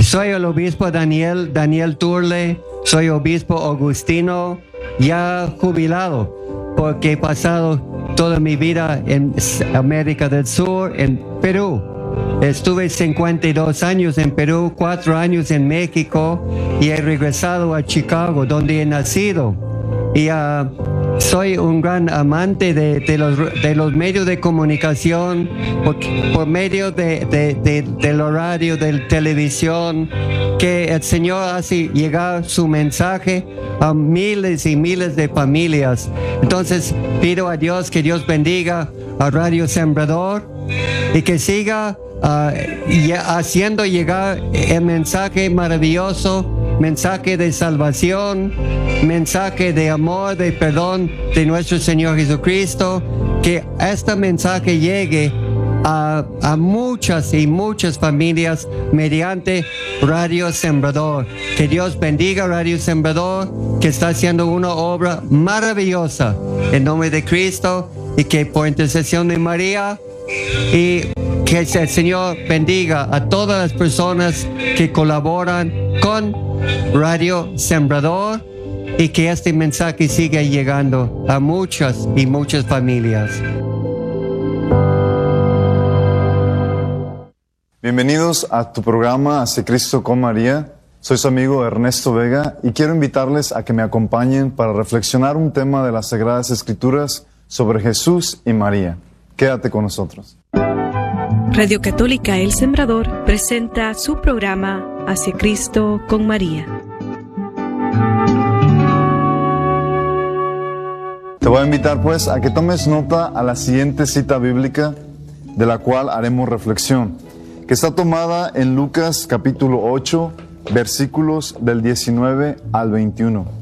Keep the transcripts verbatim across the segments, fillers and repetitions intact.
Soy el obispo Daniel, Daniel Turle, soy obispo agustino, ya jubilado, porque he pasado toda mi vida en América del Sur, en Perú. Estuve cincuenta y dos años en Perú, cuatro años en México y he regresado a Chicago, donde he nacido. Y uh, soy un gran amante de, de, los, de los medios de comunicación, por, por medio de, de, de, del horario, de la televisión, que el Señor hace llegar su mensaje a miles y miles de familias. Entonces pido a Dios que Dios bendiga a Radio Sembrador y que siga uh, y haciendo llegar el mensaje maravilloso, mensaje de salvación, mensaje de amor, de perdón de nuestro Señor Jesucristo, que este mensaje llegue a, a muchas y muchas familias mediante Radio Sembrador. Que Dios bendiga Radio Sembrador, que está haciendo una obra maravillosa en nombre de Cristo, y que por intercesión de María, y que el Señor bendiga a todas las personas que colaboran con Radio Sembrador, y que este mensaje siga llegando a muchas y muchas familias. Bienvenidos a tu programa Hacia Cristo con María. Soy su amigo Ernesto Vega y quiero invitarles a que me acompañen para reflexionar un tema de las Sagradas Escrituras sobre Jesús y María. Quédate con nosotros. Radio Católica El Sembrador presenta su programa Hacia Cristo con María. Te voy a invitar pues a que tomes nota a la siguiente cita bíblica de la cual haremos reflexión, que está tomada en Lucas capítulo ocho, versículos del diecinueve al veintiuno.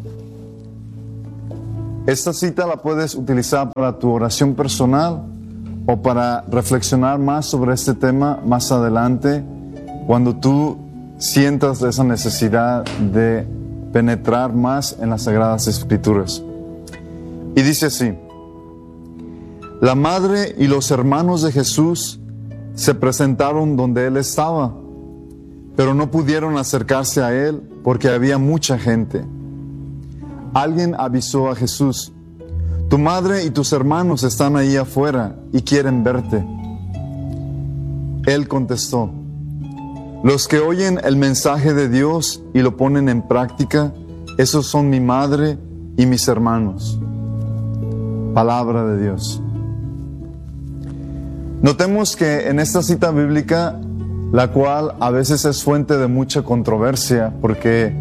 Esta cita la puedes utilizar para tu oración personal o para reflexionar más sobre este tema más adelante, cuando tú sientas esa necesidad de penetrar más en las Sagradas Escrituras. Y dice así: la madre y los hermanos de Jesús se presentaron donde él estaba, pero no pudieron acercarse a él porque había mucha gente. Alguien avisó a Jesús: tu madre y tus hermanos están ahí afuera y quieren verte. Él contestó: los que oyen el mensaje de Dios y lo ponen en práctica, esos son mi madre y mis hermanos. Palabra de Dios. Notemos que en esta cita bíblica, la cual a veces es fuente de mucha controversia, porque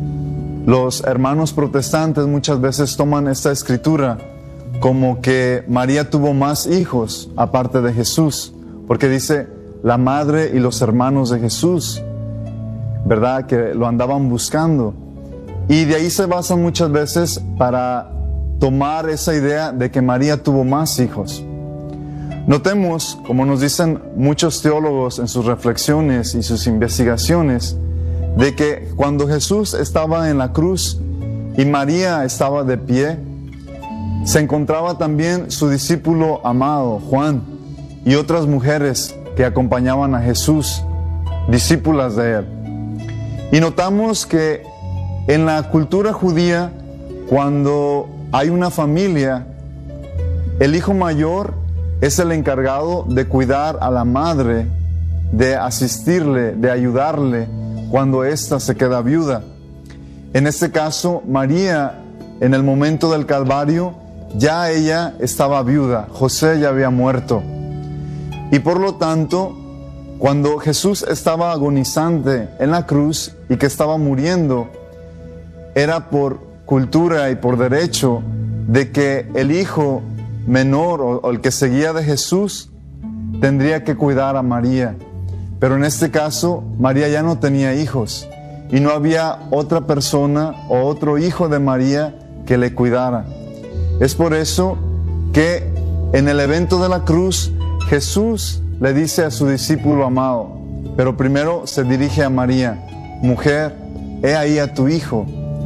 los hermanos protestantes muchas veces toman esta escritura como que María tuvo más hijos aparte de Jesús, porque dice la madre y los hermanos de Jesús, ¿verdad? Que lo andaban buscando. Y de ahí se basan muchas veces para tomar esa idea de que María tuvo más hijos. Notemos, como nos dicen muchos teólogos en sus reflexiones y sus investigaciones, de que cuando Jesús estaba en la cruz y María estaba de pie, se encontraba también su discípulo amado, Juan, y otras mujeres que acompañaban a Jesús, discípulas de él. Y notamos que en la cultura judía, cuando hay una familia, el hijo mayor es el encargado de cuidar a la madre, de asistirle, de ayudarle cuando ésta se queda viuda. En este caso, María, en el momento del Calvario, ya ella estaba viuda, José ya había muerto. Y por lo tanto, cuando Jesús estaba agonizante en la cruz y que estaba muriendo, era por cultura y por derecho de que el hijo menor o, o el que seguía de Jesús tendría que cuidar a María. Pero en este caso, María ya no tenía hijos y no había otra persona o otro hijo de María que le cuidara. Es por eso que en el evento de la cruz, Jesús le dice a su discípulo amado, pero primero se dirige a María: mujer, he ahí a tu hijo.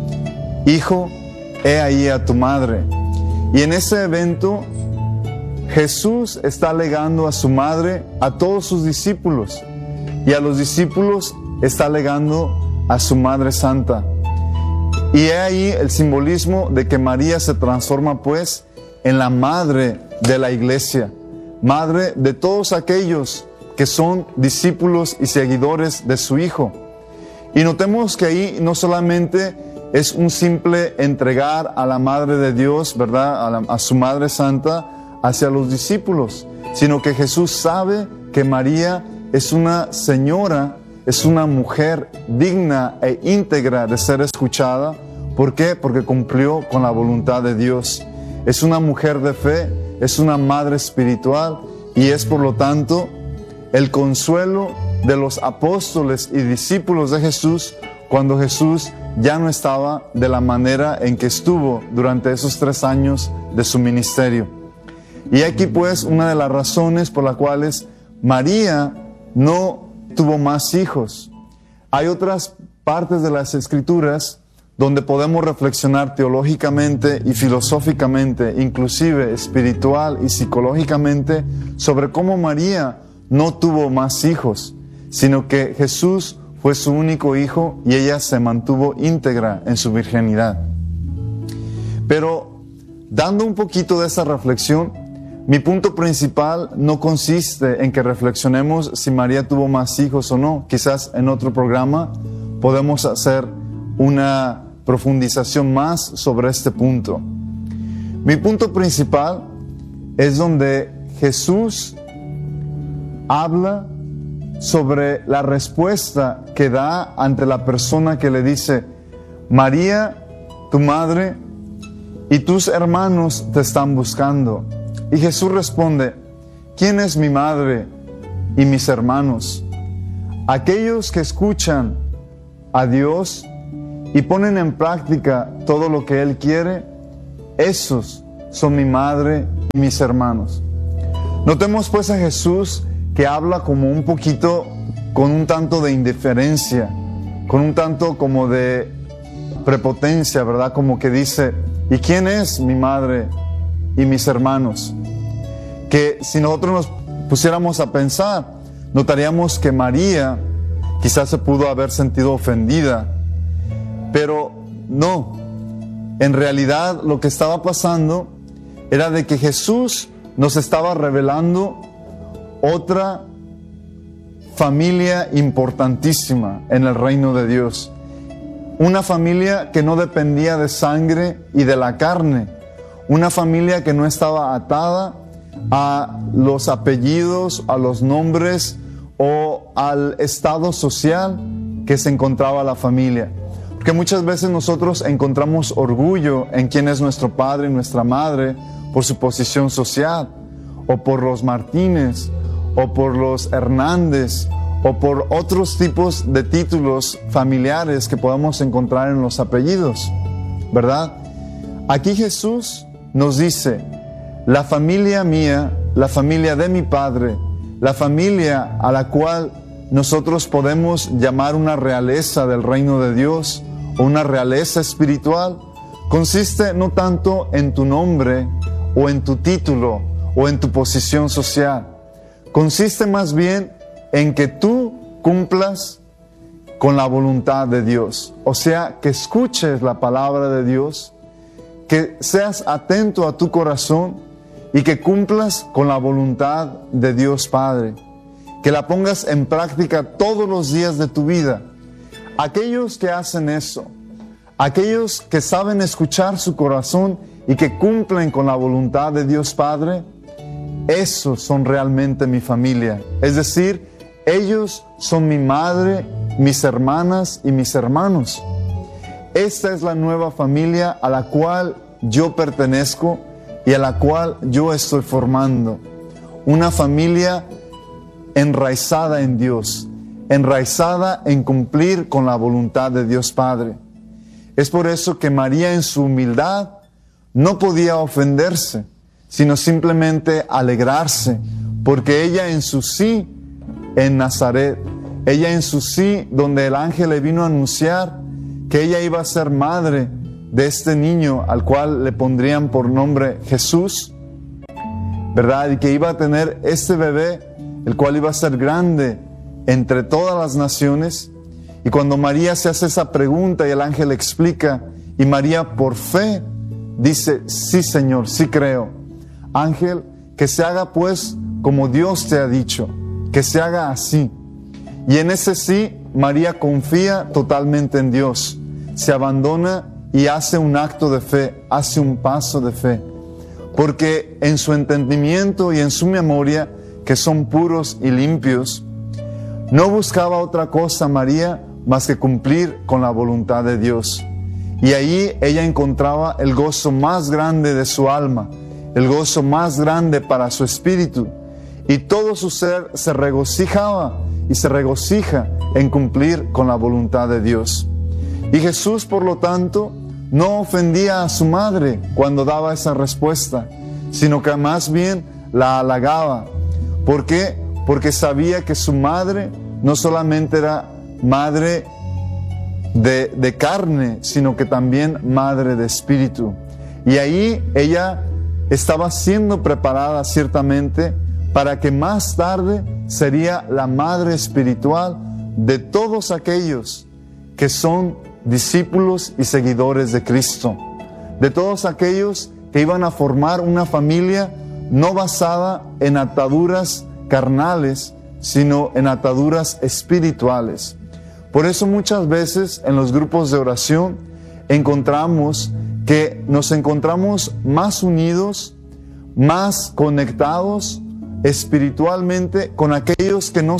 Hijo, he ahí a tu madre. Y en ese evento, Jesús está legando a su madre a todos sus discípulos. Y a los discípulos está legando a su Madre Santa. Y he ahí el simbolismo de que María se transforma pues en la madre de la iglesia, madre de todos aquellos que son discípulos y seguidores de su Hijo. Y notemos que ahí no solamente es un simple entregar a la Madre de Dios, ¿verdad?, a, la, a su Madre Santa hacia los discípulos, sino que Jesús sabe que María es una señora, es una mujer digna e íntegra de ser escuchada. ¿Por qué? Porque cumplió con la voluntad de Dios. Es una mujer de fe, es una madre espiritual y es por lo tanto el consuelo de los apóstoles y discípulos de Jesús cuando Jesús ya no estaba de la manera en que estuvo durante esos tres años de su ministerio. Y aquí pues una de las razones por las cuales María no tuvo más hijos. Hay otras partes de las Escrituras donde podemos reflexionar teológicamente y filosóficamente, inclusive espiritual y psicológicamente, sobre cómo María no tuvo más hijos, sino que Jesús fue su único hijo y ella se mantuvo íntegra en su virginidad. Pero dando un poquito de esa reflexión, mi punto principal no consiste en que reflexionemos si María tuvo más hijos o no. Quizás en otro programa podemos hacer una profundización más sobre este punto. Mi punto principal es donde Jesús habla sobre la respuesta que da ante la persona que le dice: María, tu madre y tus hermanos te están buscando. Y Jesús responde: ¿quién es mi madre y mis hermanos? Aquellos que escuchan a Dios y ponen en práctica todo lo que Él quiere, esos son mi madre y mis hermanos. Notemos pues a Jesús que habla como un poquito, con un tanto de indiferencia, con un tanto como de prepotencia, ¿verdad? Como que dice: ¿y quién es mi madre y mis hermanos? Que si nosotros nos pusiéramos a pensar, notaríamos que María quizás se pudo haber sentido ofendida, pero no. En realidad lo que estaba pasando era de que Jesús nos estaba revelando otra familia importantísima en el reino de Dios. Una familia que no dependía de sangre y de la carne. Una familia que no estaba atada a los apellidos, a los nombres o al estado social que se encontraba la familia. Porque muchas veces nosotros encontramos orgullo en quién es nuestro padre y nuestra madre por su posición social, o por los Martínez, o por los Hernández, o por otros tipos de títulos familiares que podamos encontrar en los apellidos, ¿verdad? Aquí Jesús nos dice: la familia mía, la familia de mi Padre, la familia a la cual nosotros podemos llamar una realeza del reino de Dios o una realeza espiritual, consiste no tanto en tu nombre o en tu título o en tu posición social. Consiste más bien en que tú cumplas con la voluntad de Dios. O sea, que escuches la palabra de Dios, que seas atento a tu corazón y que cumplas con la voluntad de Dios Padre. Que la pongas en práctica todos los días de tu vida. Aquellos que hacen eso, aquellos que saben escuchar su corazón y que cumplen con la voluntad de Dios Padre, esos son realmente mi familia. Es decir, ellos son mi madre, mis hermanas y mis hermanos. Esta es la nueva familia a la cual yo pertenezco y a la cual yo estoy formando. Una familia enraizada en Dios, enraizada en cumplir con la voluntad de Dios Padre. Es por eso que María en su humildad no podía ofenderse, sino simplemente alegrarse, porque ella en su sí en Nazaret, ella en su sí donde el ángel le vino a anunciar que ella iba a ser madre de este niño al cual le pondrían por nombre Jesús, ¿verdad? Y que iba a tener este bebé, el cual iba a ser grande entre todas las naciones. Y cuando María se hace esa pregunta y el ángel le explica, y María por fe dice, sí Señor, sí creo. Ángel, que se haga pues como Dios te ha dicho, que se haga así. Y en ese sí, María confía totalmente en Dios, se abandona y hace un acto de fe, hace un paso de fe. Porque en su entendimiento y en su memoria, que son puros y limpios, no buscaba otra cosa María más que cumplir con la voluntad de Dios. Y ahí ella encontraba el gozo más grande de su alma, el gozo más grande para su espíritu. Y todo su ser se regocijaba y se regocija en cumplir con la voluntad de Dios. Y Jesús, por lo tanto, no ofendía a su madre cuando daba esa respuesta, sino que más bien la halagaba. ¿Por qué? Porque sabía que su madre no solamente era madre de, de carne, sino que también madre de espíritu. Y ahí ella estaba siendo preparada ciertamente para que más tarde sería la madre espiritual de todos aquellos que son discípulos y seguidores de Cristo, de todos aquellos que iban a formar una familia no basada en ataduras carnales, sino en ataduras espirituales. Por eso muchas veces en los grupos de oración encontramos que nos encontramos más unidos, más conectados espiritualmente con aquellos que no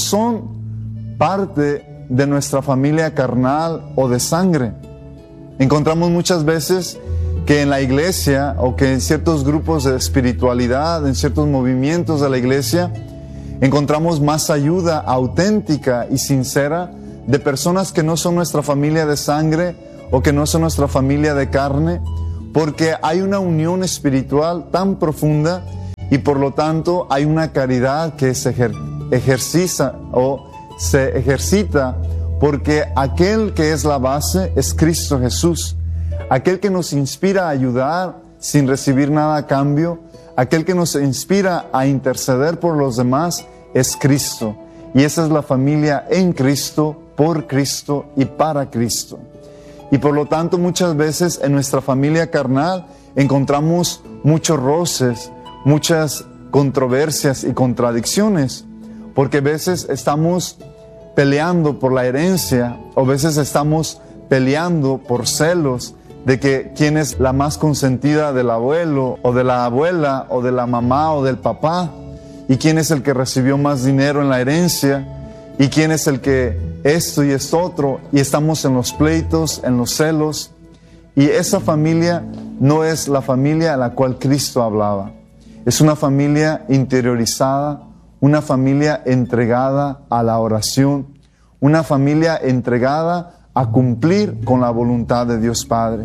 son parte de nuestra familia carnal o de sangre. Encontramos muchas veces que en la iglesia o que en ciertos grupos de espiritualidad, en ciertos movimientos de la iglesia, encontramos más ayuda auténtica y sincera de personas que no son nuestra familia de sangre o que no son nuestra familia de carne, porque hay una unión espiritual tan profunda y por lo tanto hay una caridad que se ejer ejercita o se ejercita porque aquel que es la base es Cristo Jesús, aquel que nos inspira a ayudar sin recibir nada a cambio, aquel que nos inspira a interceder por los demás es Cristo. Y esa es la familia en Cristo, por Cristo y para Cristo. Y por lo tanto muchas veces en nuestra familia carnal encontramos muchos roces, muchas controversias y contradicciones, porque a veces estamos peleando por la herencia, o a veces estamos peleando por celos de que quién es la más consentida del abuelo, o de la abuela, o de la mamá, o del papá, y quién es el que recibió más dinero en la herencia, y quién es el que esto y esto otro, y estamos en los pleitos, en los celos, y esa familia no es la familia a la cual Cristo hablaba. Es una familia interiorizada, una familia entregada a la oración, una familia entregada a cumplir con la voluntad de Dios Padre.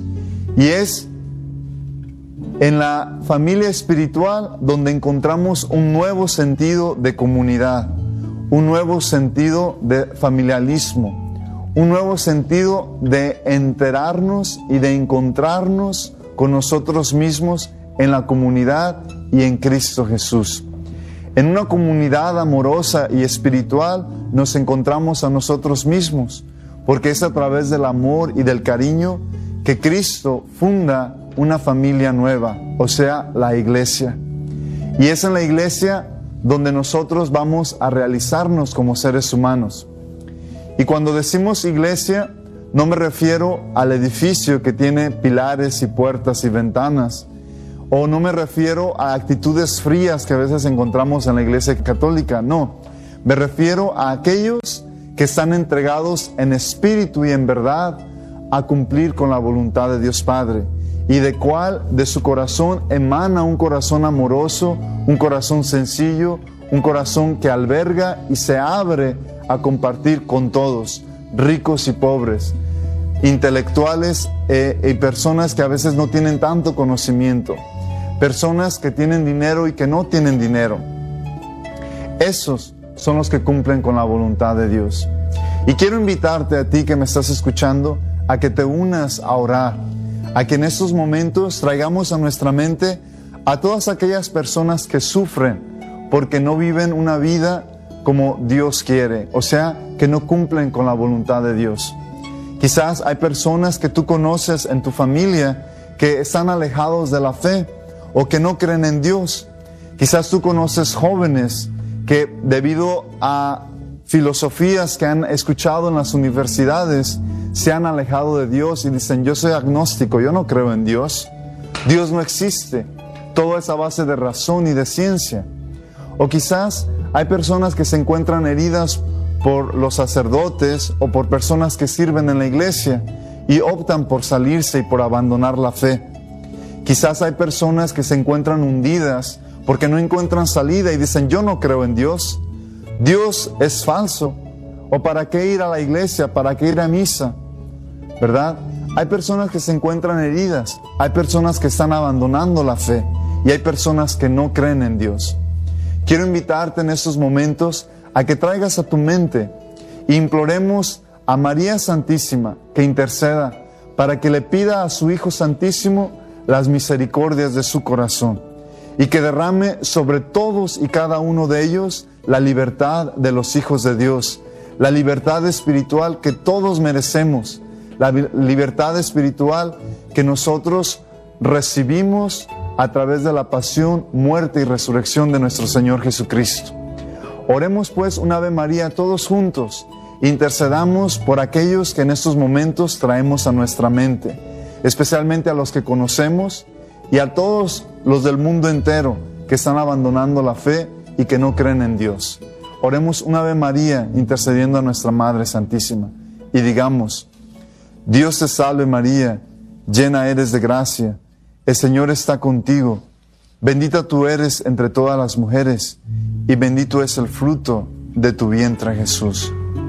Y es en la familia espiritual donde encontramos un nuevo sentido de comunidad, un nuevo sentido de familiarismo, un nuevo sentido de enterarnos y de encontrarnos con nosotros mismos en la comunidad y en Cristo Jesús. En una comunidad amorosa y espiritual nos encontramos a nosotros mismos, porque es a través del amor y del cariño que Cristo funda una familia nueva, o sea, la iglesia. Y es en la iglesia donde nosotros vamos a realizarnos como seres humanos. Y cuando decimos iglesia, no me refiero al edificio que tiene pilares y puertas y ventanas, o no me refiero a actitudes frías que a veces encontramos en la iglesia católica, no. Me refiero a aquellos que están entregados en espíritu y en verdad a cumplir con la voluntad de Dios Padre, y de cual de su corazón emana un corazón amoroso, un corazón sencillo, un corazón que alberga y se abre a compartir con todos, ricos y pobres, intelectuales eh, y personas que a veces no tienen tanto conocimiento, personas que tienen dinero y que no tienen dinero. Esos son los que cumplen con la voluntad de Dios. Y quiero invitarte a ti que me estás escuchando a que te unas a orar, a que en estos momentos traigamos a nuestra mente a todas aquellas personas que sufren porque no viven una vida como Dios quiere, o sea, que no cumplen con la voluntad de Dios. Quizás hay personas que tú conoces en tu familia que están alejados de la fe o que no creen en Dios. Quizás tú conoces jóvenes que debido a filosofías que han escuchado en las universidades se han alejado de Dios y dicen: yo soy agnóstico, yo no creo en Dios. Dios no existe. Todo es a base de razón y de ciencia. O quizás hay personas que se encuentran heridas por los sacerdotes o por personas que sirven en la iglesia y optan por salirse y por abandonar la fe. Quizás hay personas que se encuentran hundidas porque no encuentran salida y dicen: yo no creo en Dios. Dios es falso. ¿O para qué ir a la iglesia? ¿Para qué ir a misa? ¿Verdad? Hay personas que se encuentran heridas. Hay personas que están abandonando la fe. Y hay personas que no creen en Dios. Quiero invitarte en estos momentos a que traigas a tu mente e imploremos a María Santísima que interceda para que le pida a su Hijo Santísimo las misericordias de su corazón y que derrame sobre todos y cada uno de ellos la libertad de los hijos de Dios, la libertad espiritual que todos merecemos, la libertad espiritual que nosotros recibimos a través de la pasión, muerte y resurrección de nuestro Señor Jesucristo. Oremos pues un Ave María todos juntos, intercedamos por aquellos que en estos momentos traemos a nuestra mente, especialmente a los que conocemos y a todos los del mundo entero que están abandonando la fe y que no creen en Dios. Oremos un Ave María intercediendo a nuestra Madre Santísima y digamos: Dios te salve María, llena eres de gracia, el Señor está contigo, bendita tú eres entre todas las mujeres y bendito es el fruto de tu vientre Jesús.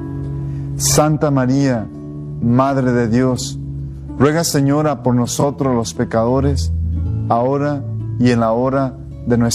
Santa María, Madre de Dios, ruega Señora por nosotros los pecadores, ahora y en la hora de nuestra